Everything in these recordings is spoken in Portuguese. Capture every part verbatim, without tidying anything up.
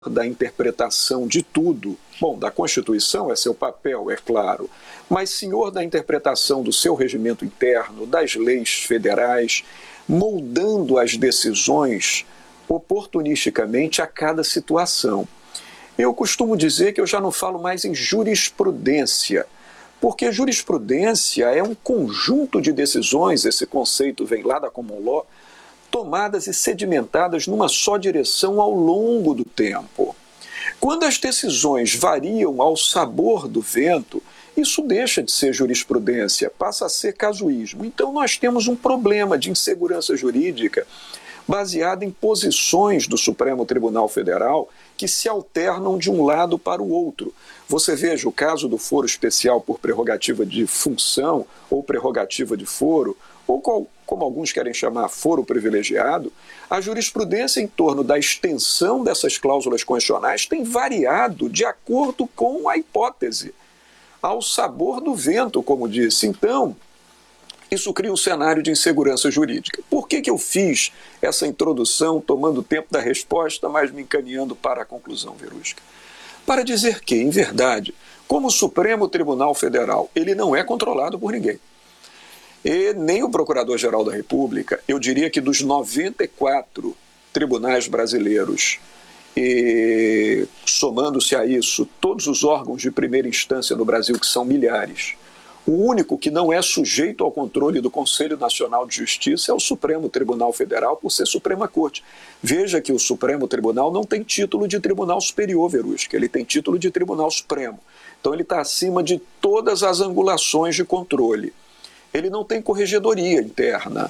da interpretação de tudo. Bom, da Constituição é seu papel, é claro, mas senhor da interpretação do seu regimento interno, das leis federais, moldando as decisões oportunisticamente a cada situação. Eu costumo dizer que eu já não falo mais em jurisprudência, porque jurisprudência é um conjunto de decisões, esse conceito vem lá da Common Law, tomadas e sedimentadas numa só direção ao longo do tempo. Quando as decisões variam ao sabor do vento, isso deixa de ser jurisprudência, passa a ser casuísmo. Então nós temos um problema de insegurança jurídica baseado em posições do Supremo Tribunal Federal que se alternam de um lado para o outro. Você veja o caso do foro especial por prerrogativa de função ou prerrogativa de foro, ou qual, como alguns querem chamar, foro privilegiado, a jurisprudência em torno da extensão dessas cláusulas constitucionais tem variado de acordo com a hipótese, ao sabor do vento, como disse. Então, isso cria um cenário de insegurança jurídica. Por que que eu fiz essa introdução, tomando tempo da resposta, mas me encaminhando para a conclusão, Verusca? Para dizer que, em verdade, como o Supremo Tribunal Federal, ele não é controlado por ninguém. E nem o Procurador-Geral da República, eu diria que dos noventa e quatro tribunais brasileiros, e somando-se a isso todos os órgãos de primeira instância no Brasil, que são milhares, o único que não é sujeito ao controle do Conselho Nacional de Justiça é o Supremo Tribunal Federal, por ser Suprema Corte. Veja que o Supremo Tribunal não tem título de Tribunal Superior, Verusca, ele tem título de Tribunal Supremo. Então ele está acima de todas as angulações de controle. Ele não tem corregedoria interna.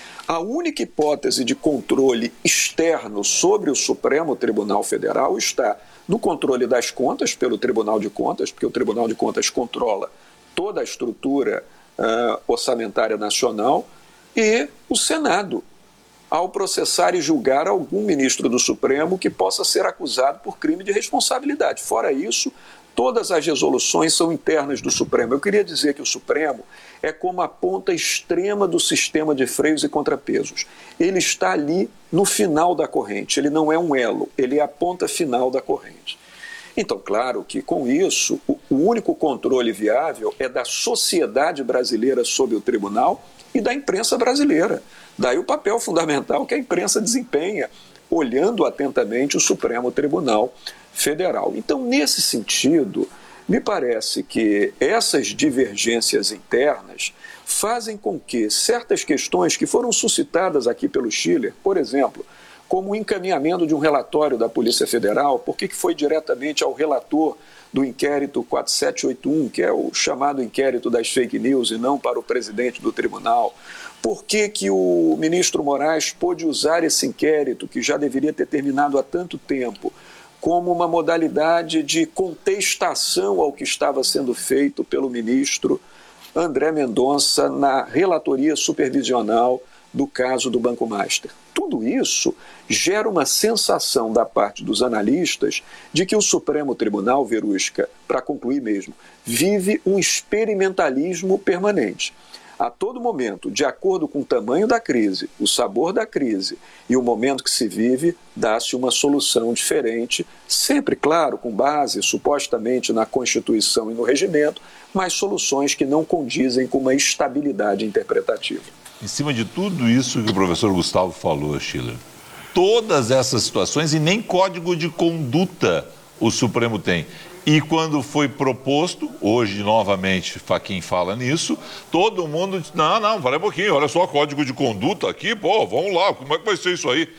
A única hipótese de controle externo sobre o Supremo Tribunal Federal está no controle das contas pelo Tribunal de Contas, porque o Tribunal de Contas controla toda a estrutura uh, orçamentária nacional, e o Senado, ao processar e julgar algum ministro do Supremo que possa ser acusado por crime de responsabilidade. Fora isso, todas as resoluções são internas do Supremo. Eu queria dizer que o Supremo é como a ponta extrema do sistema de freios e contrapesos. Ele está ali no final da corrente, ele não é um elo, ele é a ponta final da corrente. Então, claro que com isso, o único controle viável é da sociedade brasileira sobre o tribunal e da imprensa brasileira. Daí o papel fundamental que a imprensa desempenha, olhando atentamente o Supremo Tribunal Federal. Então, nesse sentido, me parece que essas divergências internas fazem com que certas questões que foram suscitadas aqui pelo Schiller, por exemplo, como o encaminhamento de um relatório da Polícia Federal, por que foi diretamente ao relator do inquérito quatro sete oito um, que é o chamado inquérito das fake news, e não para o presidente do tribunal? Por que que o ministro Moraes pôde usar esse inquérito, que já deveria ter terminado há tanto tempo, como uma modalidade de contestação ao que estava sendo feito pelo ministro André Mendonça na relatoria supervisional do caso do Banco Master? Tudo isso gera uma sensação da parte dos analistas de que o Supremo Tribunal, Verusca, para concluir mesmo, vive um experimentalismo permanente. A todo momento, de acordo com o tamanho da crise, o sabor da crise e o momento que se vive, dá-se uma solução diferente, sempre, claro, com base supostamente na Constituição e no regimento, mas soluções que não condizem com uma estabilidade interpretativa. Em cima de tudo isso que o professor Gustavo falou, Schiller, todas essas situações, e nem código de conduta o Supremo tem. E quando foi proposto, hoje novamente Fachin fala nisso, todo mundo disse, não, não, para um pouquinho, olha só, código de conduta aqui, pô, vamos lá, como é que vai ser isso aí?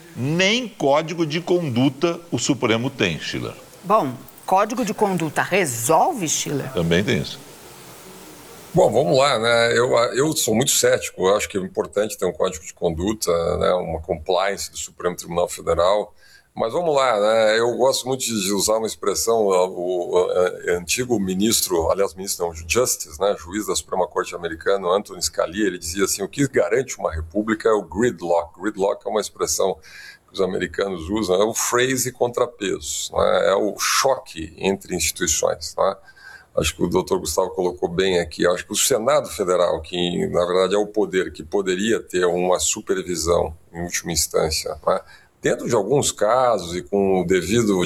Nem código de conduta o Supremo tem, Schiller. Bom, código de conduta resolve, Schiller? Também tem isso. Bom, vamos lá, né? Eu, eu sou muito cético, eu acho que é importante ter um código de conduta, né? Uma compliance do Supremo Tribunal Federal, mas vamos lá, né? Eu gosto muito de usar uma expressão, o, o, o antigo ministro, aliás, ministro não, Justice, né? Juiz da Suprema Corte americana, Antonin Scalia, ele dizia assim, o que garante uma república é o gridlock. Gridlock é uma expressão que os americanos usam, é o phrase contrapesos, né? É o choque entre instituições, né? Acho que o doutor Gustavo colocou bem aqui, acho que o Senado Federal, que na verdade é o poder que poderia ter uma supervisão em última instância, né, dentro de alguns casos e com o devido